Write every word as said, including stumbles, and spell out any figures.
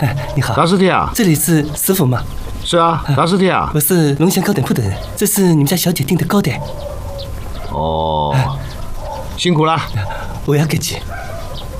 你好， 大师弟啊， 这里是师傅吗？ 是啊，大师弟啊， 我是龙翔糕点铺的人，这是你们家小姐订的糕点。 哦，辛苦了。 我要客气。